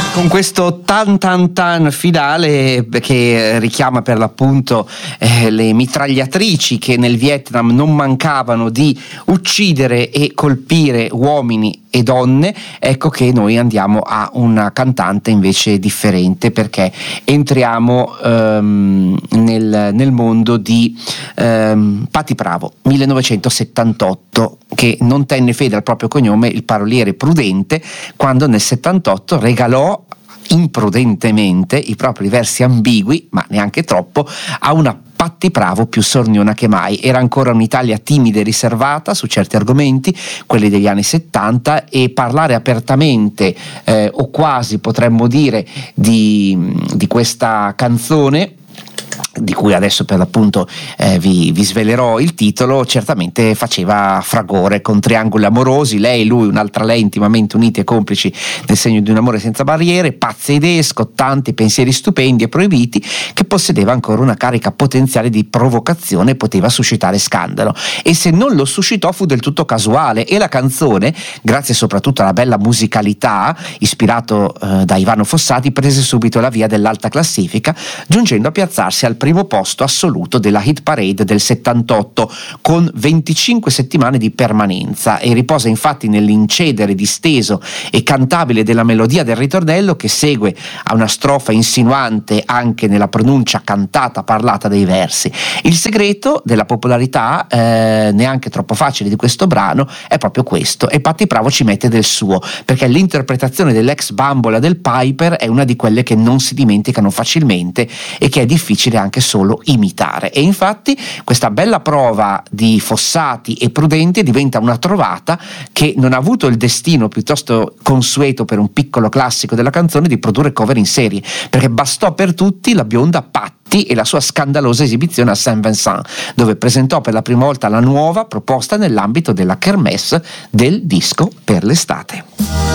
Con questo tan tan tan finale che richiama per l'appunto le mitragliatrici che nel Vietnam non mancavano di uccidere e colpire uomini e donne, ecco che noi andiamo a una cantante invece differente, perché entriamo nel mondo di Patti Pravo, 1978, che non tenne fede al proprio cognome, il paroliere Prudente, quando nel 78 regalò imprudentemente i propri versi ambigui, ma neanche troppo, a una Patti Pravo più sorniona che mai. Era ancora un'Italia timida e riservata su certi argomenti, quelli degli anni 70, e parlare apertamente o quasi potremmo dire di questa canzone, di cui adesso per l'appunto vi svelerò il titolo, certamente faceva fragore, con triangoli amorosi, lei e lui, un'altra lei, intimamente uniti e complici nel segno di un amore senza barriere, pazze idee, scottanti pensieri stupendi e proibiti, che possedeva ancora una carica potenziale di provocazione e poteva suscitare scandalo, e se non lo suscitò fu del tutto casuale, e la canzone, grazie soprattutto alla bella musicalità, ispirato da Ivano Fossati, prese subito la via dell'alta classifica, giungendo a piazzarsi al primo posto assoluto della hit parade del 78 con 25 settimane di permanenza, e riposa infatti nell'incedere disteso e cantabile della melodia del ritornello, che segue a una strofa insinuante anche nella pronuncia cantata parlata dei versi. Il segreto della popolarità neanche troppo facile di questo brano è proprio questo, e Patti Pravo ci mette del suo, perché l'interpretazione dell'ex bambola del Piper è una di quelle che non si dimenticano facilmente e che è difficile anche solo imitare, e infatti questa bella prova di Fossati e Prudente diventa una trovata che non ha avuto il destino piuttosto consueto per un piccolo classico della canzone di produrre cover in serie, perché bastò per tutti la bionda Patti e la sua scandalosa esibizione a Saint-Vincent, dove presentò per la prima volta la nuova proposta nell'ambito della kermesse del disco per l'estate.